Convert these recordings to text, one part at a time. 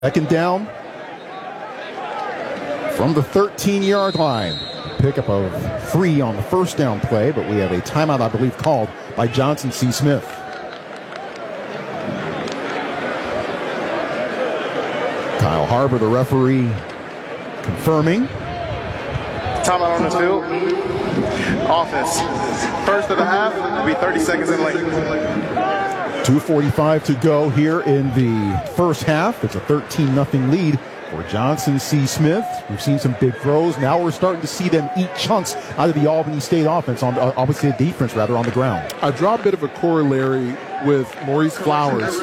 Second down from the 13-yard line. Pickup of 3 on the first down play, but we have a timeout, I believe, called by Johnson C. Smith. Kyle Harbor, the referee, confirming. Timeout on the field. Offense. First of the half will be 30 seconds in late. 2:45 to go here in the first half. It's a 13-0 lead for Johnson C. Smith. We've seen some big throws. Now we're starting to see them eat chunks out of the Albany State offense, obviously the defense rather, on the ground. I draw a bit of a corollary with Maurice Flowers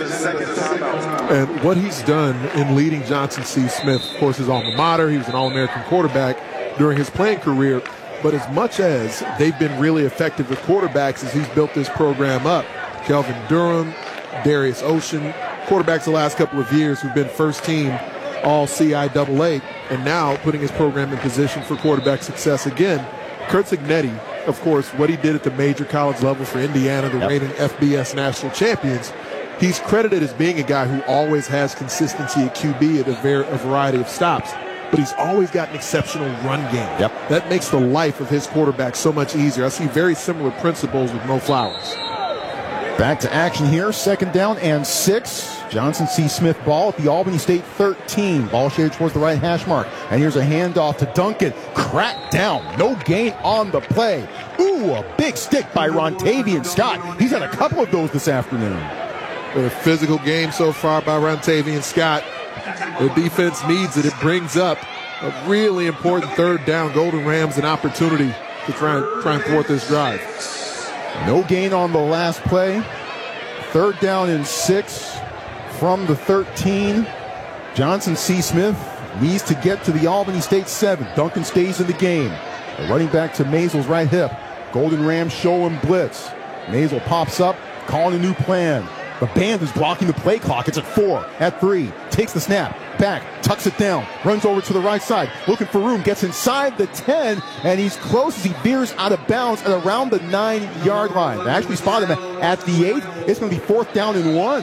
and what he's done in leading Johnson C. Smith. Of course, his alma mater. He was an All-American quarterback during his playing career. But as much as they've been really effective with quarterbacks as he's built this program up, Kelvin Durham, Darius Ocean, quarterbacks the last couple of years who've been first team all CIAA, and now putting his program in position for quarterback success again. Curt Cignetti, of course, what he did at the major college level for Indiana, the reigning FBS national champions, he's credited as being a guy who always has consistency at QB at a variety of stops. But he's always got an exceptional run game. That makes the life of his quarterback so much easier. I see very similar principles with Mo Flowers. Back to action here. Second down and 6. Johnson C. Smith ball at the Albany State 13. Ball shaded towards the right hash mark. And here's a handoff to Duncan. Cracked down. No gain on the play. Ooh, a big stick by Rontavian Scott. He's had a couple of those this afternoon. A physical game so far by Rontavian Scott. The defense needs it. It brings up a really important third down. Golden Rams an opportunity to try and thwart this drive. No gain on the last play. Third down and 6 from the 13. Johnson C. Smith needs to get to the Albany State 7. Duncan stays in the game. The running back to Mazel's right hip. Golden Rams show him blitz. Mazel pops up, calling a new plan. The band is blocking the play clock. It's at 4, at 3. Takes the snap, back, tucks it down, runs over to the right side, looking for room, gets inside the 10, and he's close as he veers out of bounds at around the 9-yard line. They actually spot him at the 8. It's going to be 4th down and 1.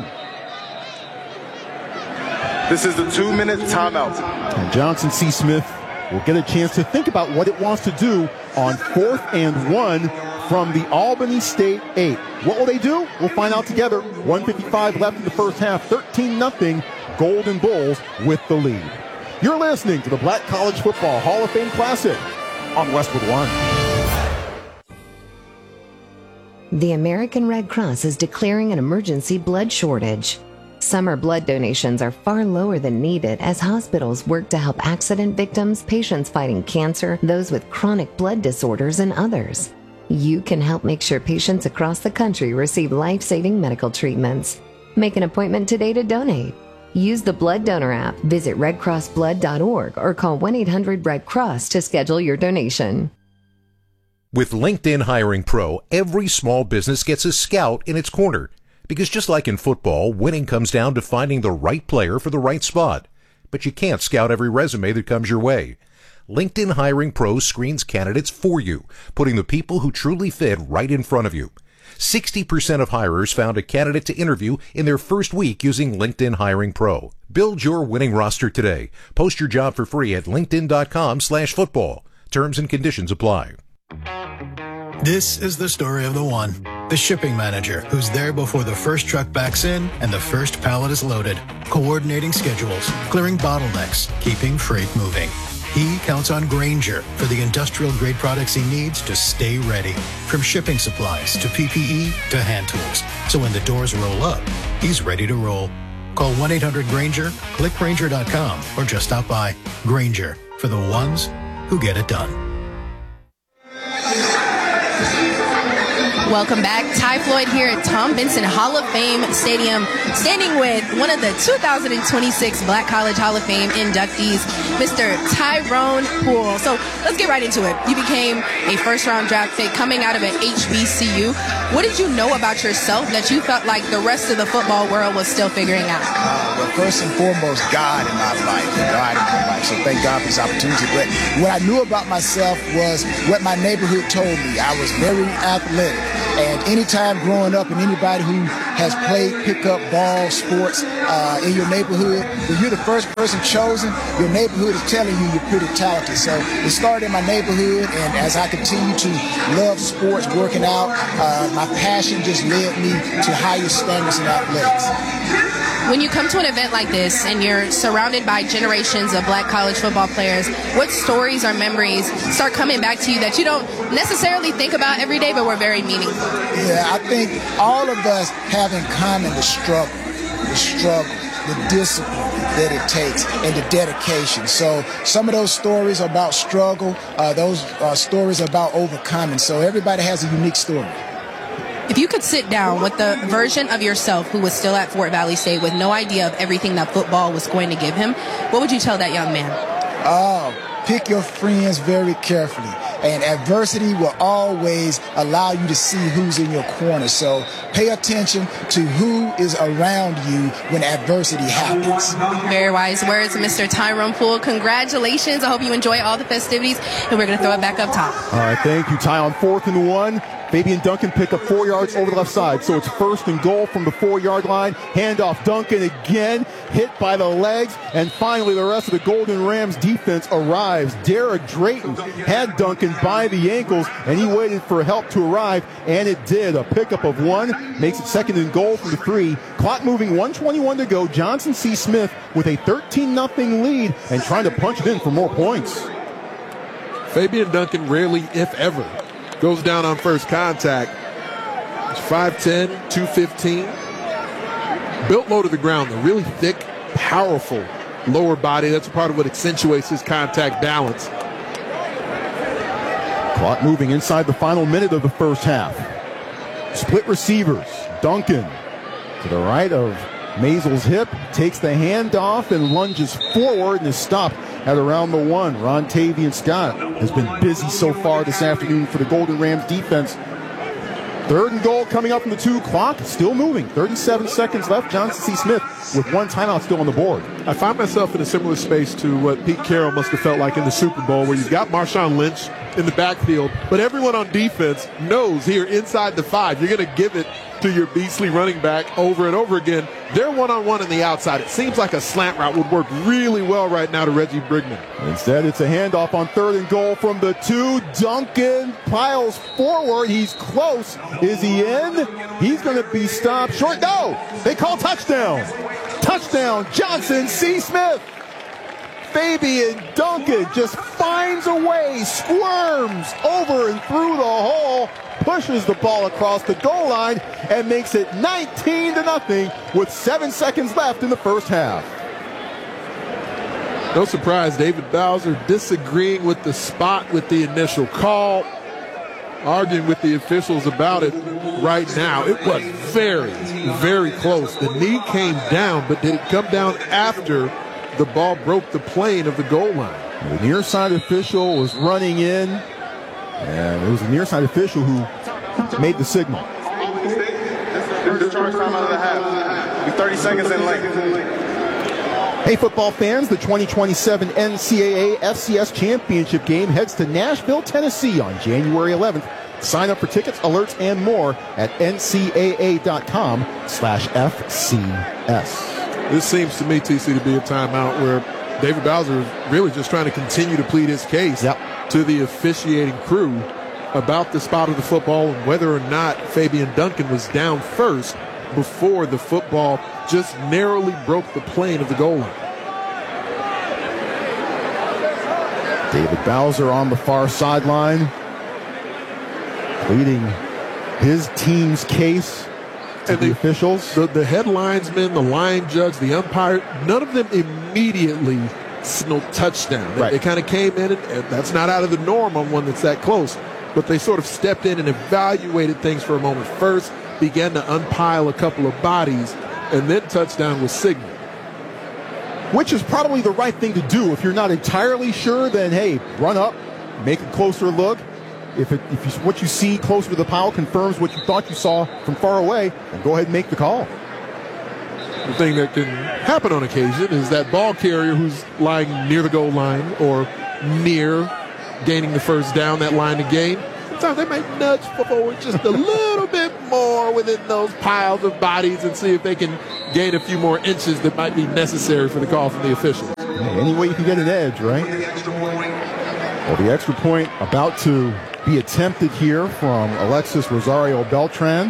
This is the 2-minute timeout. And Johnson C. Smith will get a chance to think about what it wants to do on 4th and 1 from the Albany State 8. What will they do? We'll find out together. 1:55 left in the first half. 13-0 Golden Bulls with the lead. You're listening to the Black College Football Hall of Fame Classic on Westwood One. The American Red Cross is declaring an emergency blood shortage. Summer blood donations are far lower than needed as hospitals work to help accident victims, patients fighting cancer, those with chronic blood disorders, and others. You can help make sure patients across the country receive life-saving medical treatments. Make an appointment today to donate. Use the Blood Donor app, visit redcrossblood.org, or call 1-800-RED-CROSS to schedule your donation. With LinkedIn Hiring Pro, every small business gets a scout in its corner. Because just like in football, winning comes down to finding the right player for the right spot. But you can't scout every resume that comes your way. LinkedIn Hiring Pro screens candidates for you, putting the people who truly fit right in front of you. 60% of hirers found a candidate to interview in their first week using LinkedIn Hiring Pro. Build your winning roster today. Post your job for free at linkedin.com/football. Terms and conditions apply. This is the story of the one, the shipping manager who's there before the first truck backs in and the first pallet is loaded, coordinating schedules, clearing bottlenecks, keeping freight moving. He counts on Grainger for the industrial-grade products he needs to stay ready, from shipping supplies to PPE to hand tools. So when the doors roll up, he's ready to roll. Call 1-800-GRAINGER, click Grainger.com, or just stop by. Grainger, for the ones who get it done. Welcome back. Ty Floyd here at Tom Benson Hall of Fame Stadium, standing with one of the 2026 Black College Hall of Fame inductees, Mr. Tyrone Poole. So let's get right into it. You became a first-round draft pick coming out of an HBCU. What did you know about yourself that you felt like the rest of the football world was still figuring out? Well, first and foremost, God in my life. So thank God for this opportunity. But what I knew about myself was what my neighborhood told me. I was very athletic. And anytime time growing up, and anybody who has played pickup ball sports in your neighborhood, when you're the first person chosen, your neighborhood is telling you you're pretty talented. So it started in my neighborhood, and as I continue to love sports, working out, my passion just led me to higher standards in athletics. When you come to an event like this and you're surrounded by generations of black college football players, what stories or memories start coming back to you that you don't necessarily think about every day but were very meaningful? Yeah, I think all of us have in common the struggle, the discipline that it takes, and the dedication. So some of those stories are about struggle, those stories are about overcoming. So everybody has a unique story. If you could sit down with the version of yourself who was still at Fort Valley State with no idea of everything that football was going to give him, what would you tell that young man? Pick your friends very carefully, and adversity will always allow you to see who's in your corner. So pay attention to who is around you when adversity happens. Very wise words, Mr. Tyrone Poole. Congratulations. I hope you enjoy all the festivities, and we're going to throw it back up top. All right, thank you, Ty. On 4th and 1. Fabian Duncan pick up 4 yards over the left side. So it's 1st and goal from the 4-yard line. Handoff Duncan again, hit by the legs. And finally, the rest of the Golden Rams defense arrives. Derek Drayton had Duncan by the ankles, and he waited for help to arrive, and it did. A pickup of 1 makes it 2nd and goal from the 3. Clock moving, 1:21 to go. Johnson C. Smith with a 13-0 lead and trying to punch it in for more points. Fabian Duncan rarely, if ever, goes down on first contact. It's 5'10", 215. Built low to the ground, a really thick, powerful lower body. That's part of what accentuates his contact balance. Clock moving inside the final minute of the first half. Split receivers. Duncan to the right of Mazel's hip, takes the handoff and lunges forward and is stopped at around the 1. Rontavian Scott has been busy so far this afternoon for the Golden Rams defense. 3rd and goal coming up from the 2. Clock still moving. 37 seconds left. Johnson C. Smith with 1 timeout still on the board. I find myself in a similar space to what Pete Carroll must have felt like in the Super Bowl, where you've got Marshawn Lynch in the backfield, but everyone on defense knows here inside the 5, you're going to give it to your beastly running back over and over again. They're one-on-one on the outside. It seems like a slant route would work really well right now to Reggie Brigman. Instead, it's a handoff on 3rd and goal from the 2. Duncan piles forward. He's close. Is he in? He's going to be stopped short. No! They call touchdown. Touchdown, Johnson C. Smith. Fabian Duncan just finds a way, squirms over and through the hole, pushes the ball across the goal line, and makes it 19-0 with 7 seconds left in the first half. No surprise, David Bowser disagreeing with the spot with the initial call, arguing with the officials about it right now. It was very, very close. The knee came down, but did it come down after the ball broke the plane of the goal line? The near side official was running in, and it was the near side official who made the signal. Discharge time out of the half. Be 30 seconds in length. Hey, football fans, the 2027 NCAA FCS Championship game heads to Nashville, Tennessee on January 11th. Sign up for tickets, alerts, and more at ncaa.com/FCS. This seems to me, TC, to be a timeout where David Bowser is really just trying to continue to plead his case to the officiating crew about the spot of the football and whether or not Fabian Duncan was down first before the football just narrowly broke the plane of the goal line. David Bowser on the far sideline, pleading his team's case to the officials. The head linesman, the line judge, the umpire, none of them immediately signaled touchdown. They kind of came in, and that's not out of the norm on one that's that close, but they sort of stepped in and evaluated things for a moment first, began to unpile a couple of bodies, and then touchdown was signaled. Which is probably the right thing to do. If you're not entirely sure, then hey, run up, make a closer look. If what you see closer to the pile confirms what you thought you saw from far away, then go ahead and make the call. The thing that can happen on occasion is that ball carrier who's lying near the goal line or near gaining the first down, that line to gain, sometimes they might nudge forward just a little bit more more within those piles of bodies and see if they can gain a few more inches that might be necessary for the call from the officials. Any way you can get an edge, right? Well, the extra point about to be attempted here from Alexis Rosario Beltran.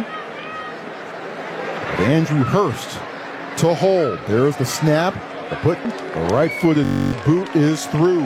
Andrew Hurst to hold. There's the snap. The right-footed boot is through.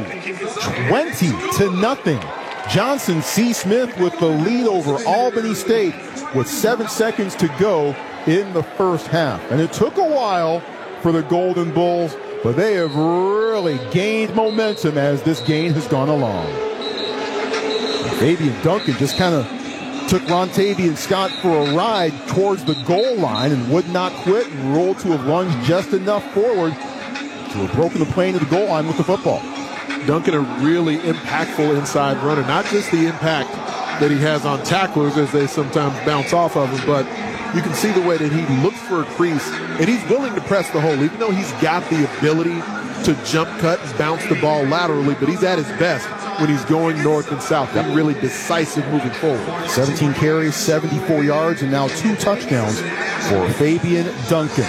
20-0. Johnson C. Smith with the lead over Albany State with 7 seconds to go in the first half. And it took a while for the Golden Bulls, but they have really gained momentum as this game has gone along. Fabian Duncan just kind of took Rontavian Scott for a ride towards the goal line and would not quit and rolled to have lunged just enough forward to have broken the plane of the goal line with the football. Duncan, a really impactful inside runner, not just the impact that he has on tacklers as they sometimes bounce off of him, but you can see the way that he looks for a crease, and he's willing to press the hole, even though he's got the ability to jump cut and bounce the ball laterally, but he's at his best when he's going north and south, being really decisive moving forward. 17 carries, 74 yards, and now 2 touchdowns for Fabian Duncan.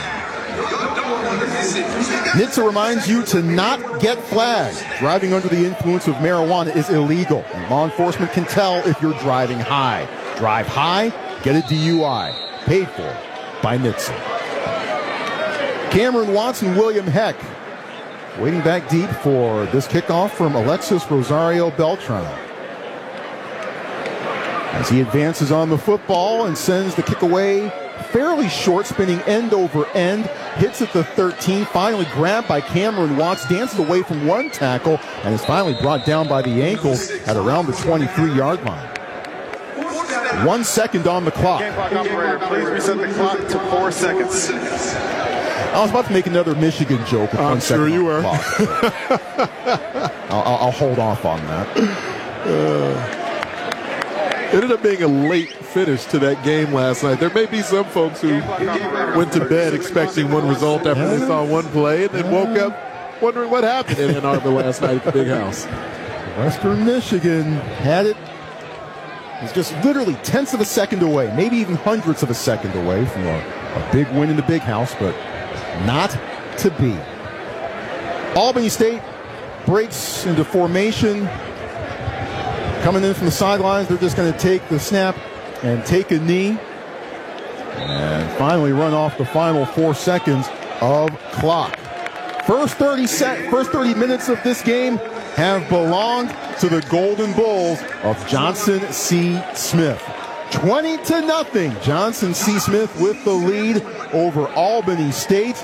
NHTSA reminds you to not get flagged. Driving under the influence of marijuana is illegal, and law enforcement can tell if you're driving high. Drive high, get a DUI. Paid for by NHTSA. Cameron Watson, William Heck, waiting back deep for this kickoff from Alexis Rosario Beltran. As he advances on the football and sends the kick away fairly short, spinning end over end, hits at the 13, finally grabbed by Cameron Watts, dances away from one tackle, and is finally brought down by the ankles at around the 23-yard line. 1 second on the clock. Game clock operator, please reset the clock to 4 seconds. I was about to make another Michigan joke. I'm sure you were. I'll hold off on that. It ended up being a late finish to that game last night. There may be some folks who went to bed expecting one result after they saw one play and then woke up wondering what happened in Ann Arbor last night at the Big House. Western Michigan had it. It was just literally tenths of a second away, maybe even hundredths of a second away from a big win in the Big House, but not to be. Albany State breaks into formation. Coming in from the sidelines, they're just going to take the snap and take a knee and finally run off the final 4 seconds of clock. First 30 minutes of this game have belonged to the Golden Bulls of Johnson C. Smith. 20-0. Johnson C. Smith with the lead over Albany State.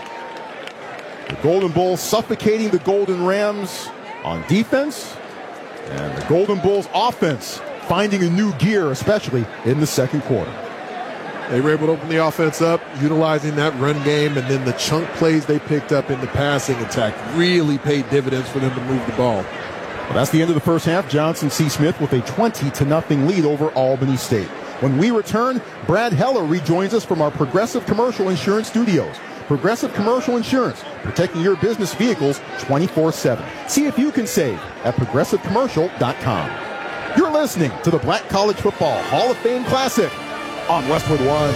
The Golden Bulls suffocating the Golden Rams on defense. And the Golden Bulls offense finding a new gear, especially in the second quarter. They were able to open the offense up, utilizing that run game, and then the chunk plays they picked up in the passing attack really paid dividends for them to move the ball. Well, that's the end of the first half. Johnson C. Smith with a 20-0 lead over Albany State. When we return, Brad Heller rejoins us from our Progressive Commercial Insurance Studios. Progressive Commercial Insurance, protecting your business vehicles 24/7. See if you can save at progressivecommercial.com. You're listening to the Black College Football Hall of Fame Classic on Westwood One.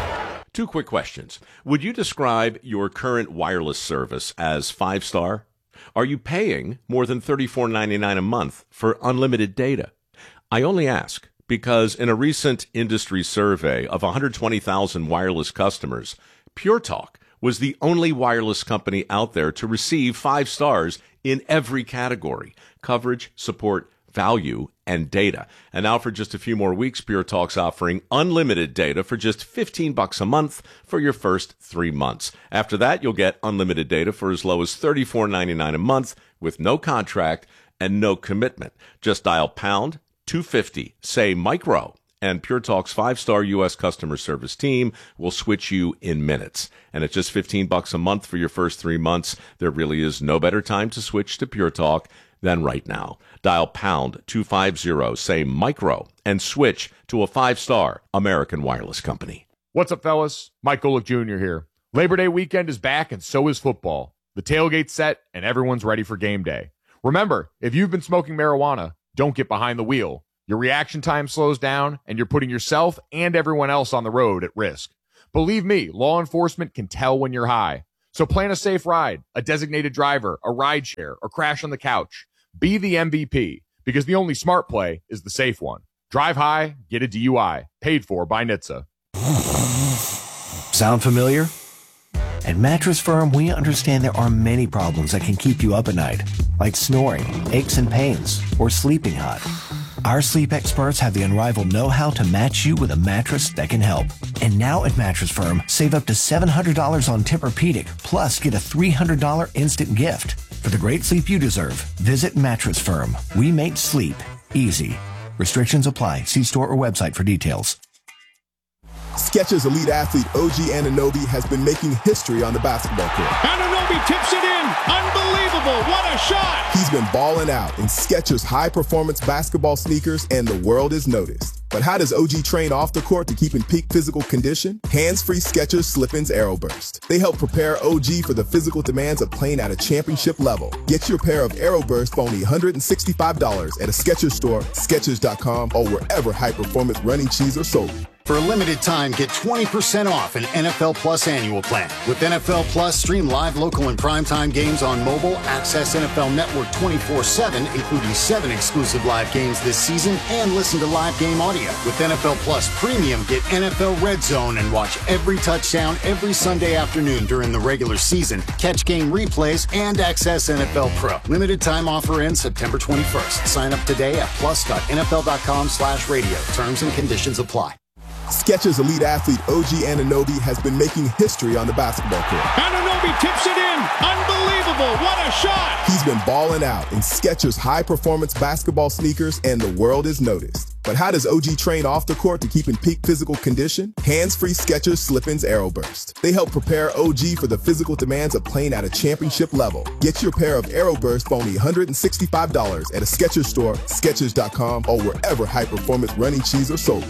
2 quick questions. Would you describe your current wireless service as 5-star? Are you paying more than $34.99 a month for unlimited data? I only ask because in a recent industry survey of 120,000 wireless customers, Pure Talk was the only wireless company out there to receive 5 stars in every category: coverage, support, value, and data. And now for just a few more weeks, Pure Talk's offering unlimited data for just $15 a month for your first 3 months. After that, you'll get unlimited data for as low as $34.99 a month with no contract and no commitment. Just dial pound 250, say micro, and Pure Talk's 5-star U.S. customer service team will switch you in minutes. And at just $15 a month for your first 3 months, there really is no better time to switch to Pure Talk than right now. Dial pound 250, say micro, and switch to a 5-star American wireless company. What's up, fellas? Mike Golick Jr. here. Labor Day weekend is back, and so is football. The tailgate's set, and everyone's ready for game day. Remember, if you've been smoking marijuana, don't get behind the wheel. Your reaction time slows down, and you're putting yourself and everyone else on the road at risk. Believe me, law enforcement can tell when you're high. So plan a safe ride, a designated driver, a ride share, or crash on the couch. Be the MVP, because the only smart play is the safe one. Drive high, get a DUI. Paid for by NHTSA. Sound familiar? At Mattress Firm, we understand there are many problems that can keep you up at night, like snoring, aches and pains, or sleeping hot. Our sleep experts have the unrivaled know-how to match you with a mattress that can help. And now at Mattress Firm, save up to $700 on Tempur-Pedic, plus get a $300 instant gift. For the great sleep you deserve, visit Mattress Firm. We make sleep easy. Restrictions apply. See store or website for details. Skechers elite athlete OG Anunoby has been making history on the basketball court. Anunoby tips it in. Unbelievable. What a shot. He's been balling out in Skechers high-performance basketball sneakers, and the world has noticed. But how does OG train off the court to keep in peak physical condition? Hands-free Skechers Slip-ins Aeroburst. They help prepare OG for the physical demands of playing at a championship level. Get your pair of Aeroburst for only $165 at a Skechers store, Skechers.com, or wherever high-performance running shoes are sold. For a limited time, get 20% off an NFL Plus annual plan. With NFL Plus, stream live, local, and primetime games on mobile, access NFL Network 24/7, including 7 exclusive live games this season, and listen to live game audio. With NFL Plus Premium, get NFL Red Zone and watch every touchdown every Sunday afternoon during the regular season, catch game replays, and access NFL Pro. Limited time offer ends September 21st. Sign up today at plus.nfl.com/radio. Terms and conditions apply. Skechers elite athlete OG Anunoby has been making history on the basketball court. Anunoby tips it in. Unbelievable. What a shot. He's been balling out in Skechers high-performance basketball sneakers, and the world has noticed. But how does OG train off the court to keep in peak physical condition? Hands-free Skechers Slip-ins Aeroburst. They help prepare OG for the physical demands of playing at a championship level. Get your pair of Aeroburst for only $165 at a Skechers store, Skechers.com, or wherever high-performance running shoes are sold.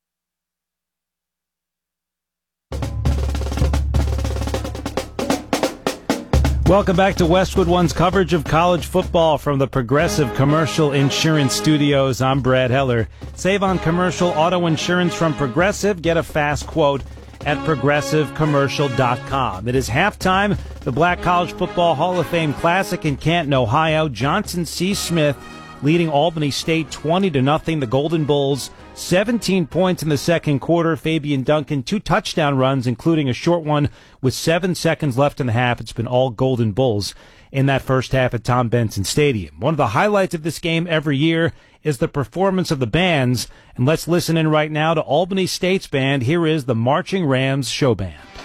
Welcome back to Westwood One's coverage of college football from the Progressive Commercial Insurance Studios. I'm Brad Heller. Save on commercial auto insurance from Progressive. Get a fast quote at progressivecommercial.com. It is halftime. The Black College Football Hall of Fame Classic in Canton, Ohio. Johnson C. Smith leading Albany State 20-0. The Golden Bulls 17 points in the second quarter. Fabian Duncan, 2 touchdown runs, including a short one with 7 seconds left in the half. It's been all Golden Bulls in that first half at Tom Benson Stadium. One of the highlights of this game every year is the performance of the bands. And let's listen in right now to Albany State's band. Here is the Marching Rams Show Band.